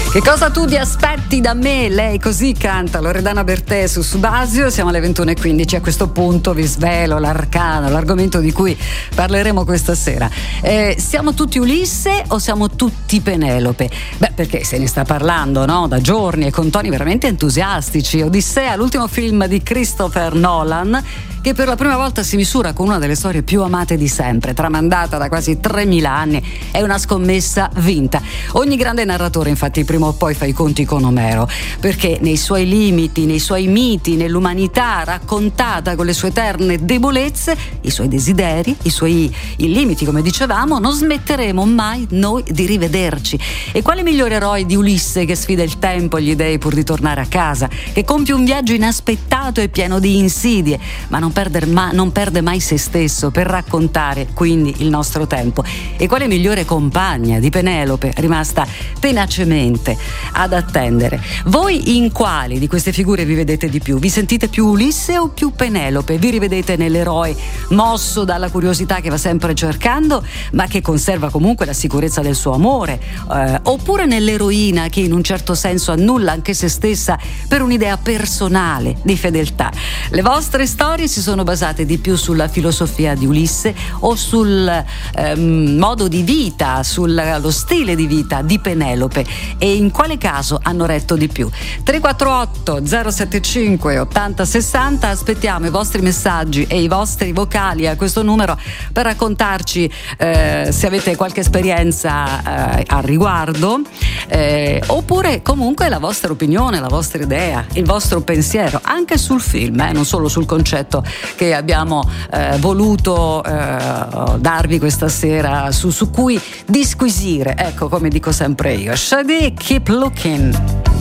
Che cosa tu ti aspetti da me? Lei così canta Loredana Bertè su Subasio. Siamo alle 21:15. A questo punto vi svelo l'arcano, l'argomento di cui parleremo questa sera. Siamo tutti Ulisse o siamo tutti Penelope? Beh, perché se ne sta parlando, no? Da giorni e con toni veramente entusiastici. Odissea, l'ultimo film di Christopher Nolan, che per la prima volta si misura con una delle storie più amate di sempre, tramandata da quasi 3000 anni. È una scommessa vinta. Ogni grande narratore, infatti, prima o poi fa i conti con Omero, perché nei suoi limiti, nei suoi miti, nell'umanità raccontata con le sue eterne debolezze, i suoi desideri, i limiti, come dicevamo, non smetteremo mai noi di rivederci. E quale migliore eroe di Ulisse, che sfida il tempo e gli dei pur di tornare a casa, che compie un viaggio inaspettato e pieno di insidie, ma non perde mai se stesso per raccontare quindi il nostro tempo. E quale migliore compagna di Penelope, rimasta tenacemente ad attendere. Voi in quali di queste figure vi vedete di più? Vi sentite più Ulisse o più Penelope? Vi rivedete nell'eroe mosso dalla curiosità che va sempre cercando, ma che conserva comunque la sicurezza del suo amore? Oppure nell'eroina che in un certo senso annulla anche se stessa per un'idea personale di fedeltà? Le vostre storie si sono basate di più sulla filosofia di Ulisse o sul modo di vita, sullo stile di vita di Penelope, e in quale caso hanno retto di più? 348 075 80 60. Aspettiamo i vostri messaggi e i vostri vocali a questo numero per raccontarci se avete qualche esperienza al riguardo, oppure comunque la vostra opinione, la vostra idea, il vostro pensiero anche sul film, non solo sul concetto che abbiamo voluto darvi questa sera, su cui disquisire, ecco, come dico sempre io. Shadi, keep looking.